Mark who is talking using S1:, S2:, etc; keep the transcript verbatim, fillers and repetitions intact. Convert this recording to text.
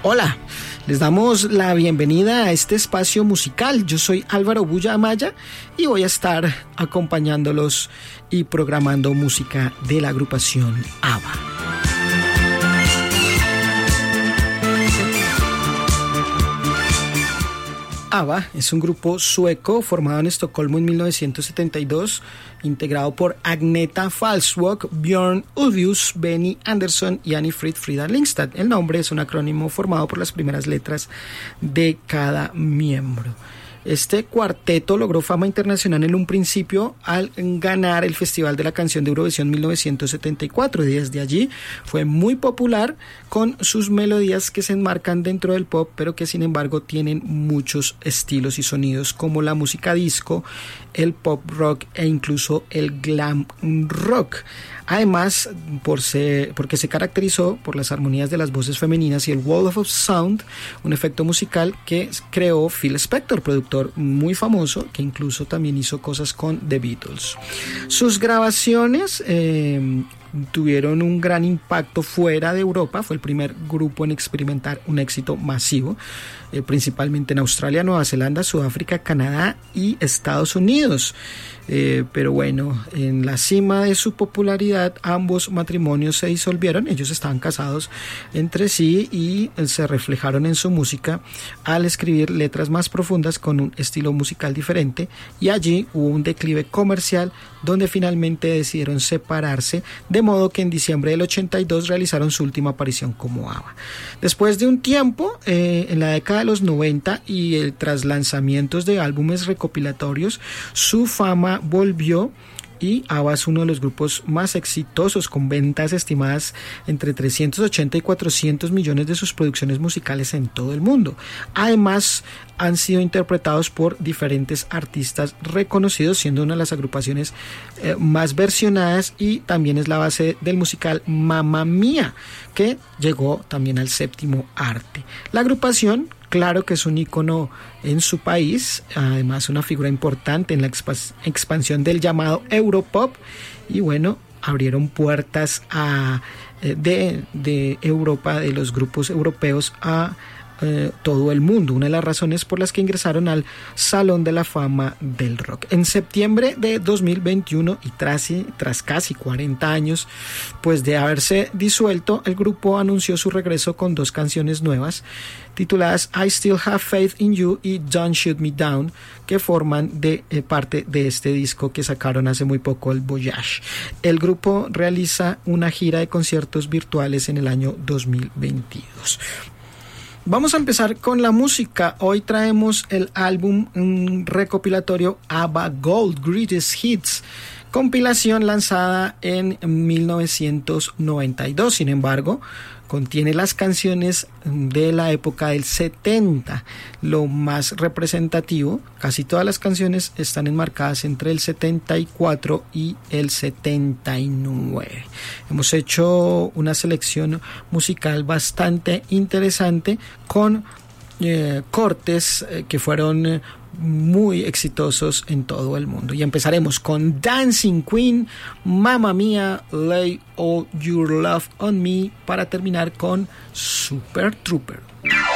S1: Hola, les damos la bienvenida a este espacio musical. Yo soy Álvaro Bulla Amaya y voy a estar acompañándolos y programando música de la agrupación ABBA. ABBA es un grupo sueco formado en Estocolmo en mil novecientos setenta y dos, integrado por Agneta Fältskog, Björn Ulvaeus, Benny Andersson y Anni-Frid Frida Lindstad. El nombre es un acrónimo formado por las primeras letras de cada miembro. Este cuarteto logró fama internacional en un principio al ganar el Festival de la Canción de Eurovisión mil novecientos setenta y cuatro y desde allí fue muy popular con sus melodías que se enmarcan dentro del pop, pero que sin embargo tienen muchos estilos y sonidos como la música disco, el pop rock e incluso el glam rock. Además, por ser, porque se caracterizó por las armonías de las voces femeninas y el Wall of Sound, un efecto musical que creó Phil Spector, productor muy famoso que incluso también hizo cosas con The Beatles. Sus grabaciones eh, tuvieron un gran impacto fuera de Europa. Fue el primer grupo en experimentar un éxito masivo, eh, principalmente en Australia, Nueva Zelanda, Sudáfrica, Canadá y Estados Unidos. Eh, pero bueno, en la cima de su popularidad ambos matrimonios se disolvieron. Ellos estaban casados entre sí y se reflejaron en su música al escribir letras más profundas con un estilo musical diferente, y allí hubo un declive comercial donde finalmente decidieron separarse, de modo que en diciembre del ochenta y dos realizaron su última aparición como ABBA. Después de un tiempo, eh, en la década de los noventa y eh, tras lanzamientos de álbumes recopilatorios, su fama volvió y ABBA es uno de los grupos más exitosos, con ventas estimadas entre trescientos ochenta y cuatrocientos millones de sus producciones musicales en todo el mundo. Además, han sido interpretados por diferentes artistas reconocidos, siendo una de las agrupaciones eh, más versionadas, y también es la base del musical Mamma Mía, que llegó también al séptimo arte. La agrupación, claro que es un ícono en su país, además una figura importante en la exp- expansión del llamado Europop, y bueno, abrieron puertas a, eh, de, de Europa, de los grupos europeos a eh, todo el mundo, una de las razones por las que ingresaron al Salón de la Fama del Rock. En septiembre de dos mil veintiuno, y tras, tras casi cuarenta años pues de haberse disuelto, el grupo anunció su regreso con dos canciones nuevas tituladas I Still Have Faith in You y Don't Shoot Me Down, que forman de, eh, parte de este disco que sacaron hace muy poco, el Voyage. El grupo realiza una gira de conciertos virtuales en el año dos mil veintidós. Vamos a empezar con la música. Hoy traemos el álbum un recopilatorio ABBA Gold Greatest Hits, compilación lanzada en mil novecientos noventa y dos. Sin embargo, contiene las canciones de la época del setenta, lo más representativo. Casi todas las canciones están enmarcadas entre el setenta y cuatro y el setenta y nueve. Hemos hecho una selección musical bastante interesante con eh, cortes eh, que fueron eh, muy exitosos en todo el mundo. Y empezaremos con Dancing Queen, Mamma Mía, Lay All Your Love on Me, para terminar con Super Trooper.